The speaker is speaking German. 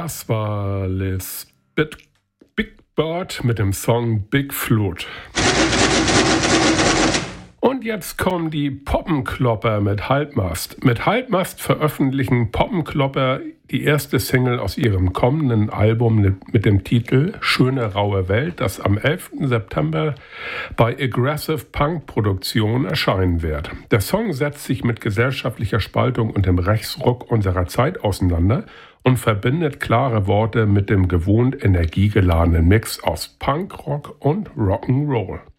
Das war Liz Big Bird mit dem Song Big Flute. Und jetzt kommen die Poppenklopper mit Halbmast. Mit Halbmast veröffentlichen Poppenklopper die erste Single aus ihrem kommenden Album mit dem Titel Schöne raue Welt, das am 11. September bei Aggressive Punk Produktion erscheinen wird. Der Song setzt sich mit gesellschaftlicher Spaltung und dem Rechtsruck unserer Zeit auseinander und verbindet klare Worte mit dem gewohnt energiegeladenen Mix aus Punkrock und Rock'n'Roll.